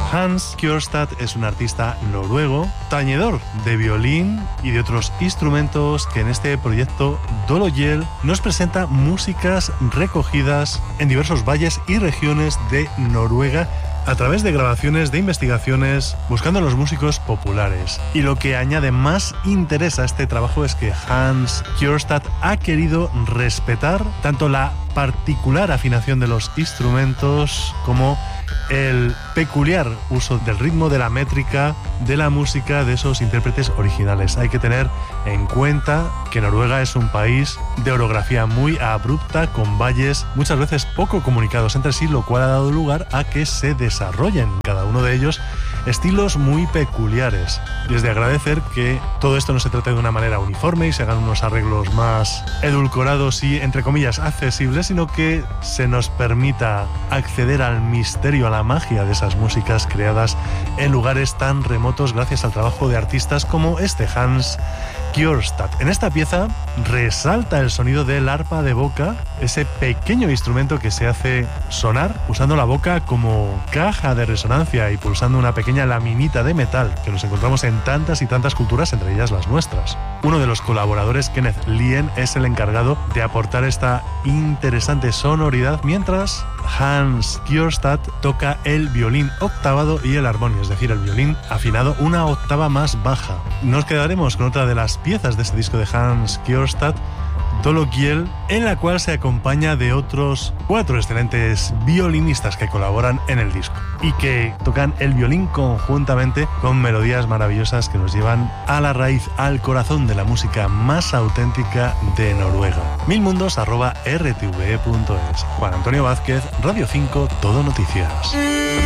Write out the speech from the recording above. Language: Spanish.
Hans Kjørstad es un artista noruego, tañedor de violín y de otros instrumentos que en este proyecto Dologiel nos presenta músicas recogidas en diversos valles y regiones de Noruega a través de grabaciones de investigaciones buscando a los músicos populares. Y lo que añade más interés a este trabajo es que Hans Kjørstad ha querido respetar tanto la particular afinación de los instrumentos como el peculiar uso del ritmo, de la métrica, de la música de esos intérpretes originales. Hay que tener en cuenta que Noruega es un país de orografía muy abrupta, con valles muchas veces poco comunicados entre sí, lo cual ha dado lugar a que se desarrollen cada uno de ellos estilos muy peculiares. Y es de agradecer que todo esto no se trate de una manera uniforme y se hagan unos arreglos más edulcorados y, entre comillas, accesibles, sino que se nos permita acceder al misterio, a la magia de esas músicas creadas en lugares tan remotos gracias al trabajo de artistas como este Hans Kjørstad. En esta pieza resalta el sonido del arpa de boca, ese pequeño instrumento que se hace sonar usando la boca como caja de resonancia y pulsando una pequeña laminita de metal que nos encontramos en tantas y tantas culturas, entre ellas las nuestras. Uno de los colaboradores, Kenneth Lien, es el encargado de aportar esta interesante sonoridad, mientras Hans Kjørstad toca el violín octavado y el armonio, es decir, el violín afinado una octava más baja. Nos quedaremos con otra de las piezas de este disco de Hans Kjørstad, Dologiel, en la cual se acompaña de otros 4 excelentes violinistas que colaboran en el disco y que tocan el violín conjuntamente con melodías maravillosas que nos llevan a la raíz, al corazón de la música más auténtica de Noruega. milmundos@rtve.es. Juan Antonio Vázquez, Radio 5, Todo Noticias.